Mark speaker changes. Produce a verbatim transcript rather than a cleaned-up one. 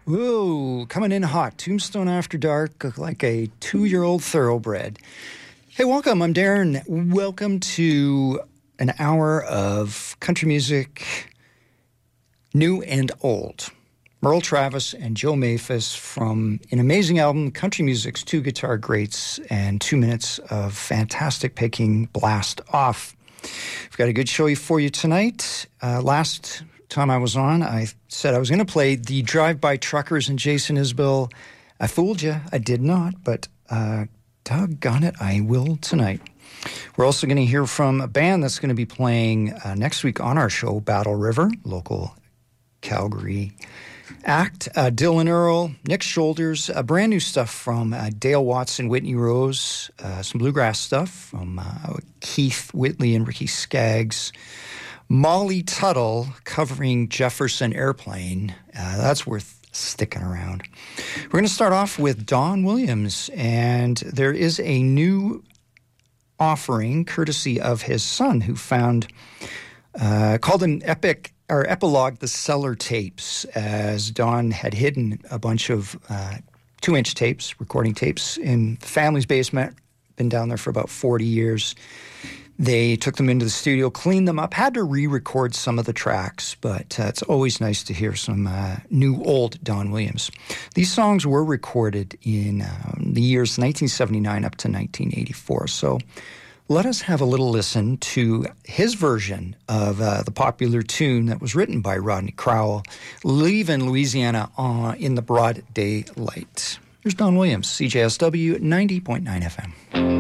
Speaker 1: Whoa, coming in hot. Tombstone After Dark, like a two-year-old thoroughbred. Hey, welcome. I'm Darren. Welcome to an hour of country music, new and old. Merle Travis and Joe Maphis from an amazing album, Country Music's Two Guitar Greats, and two minutes of fantastic picking blast off. We've got a good show for you tonight. Uh, last time I was on, I said I was going to play the Drive-By Truckers and Jason Isbell. I fooled you. I did not, but uh, doggone it, I will tonight. We're also going to hear from a band that's going to be playing uh, next week on our show, Battle River, local Calgary act. Uh, Dylan Earl, Nick Shoulders, uh, brand new stuff from uh, Dale Watson, Whitney Rose, uh, some bluegrass stuff from uh, Keith Whitley and Ricky Skaggs. Molly Tuttle covering Jefferson Airplane. Uh, that's worth sticking around. We're going to start off with Don Williams, and there is a new offering courtesy of his son, who found uh, called an epic or epilogue the cellar tapes, as Don had hidden a bunch of uh, two-inch tapes, recording tapes, in the family's basement. Been down there for about forty years. They took them into the studio, cleaned them up, had to re-record some of the tracks, but uh, it's always nice to hear some uh, new old Don Williams. These songs were recorded in um, the years nineteen seventy-nine up to nineteen eighty-four, so let us have a little listen to his version of uh, the popular tune that was written by Rodney Crowell, Leavin' Louisiana uh, in the Broad Daylight. Here's Don Williams, C J S W ninety point nine F M.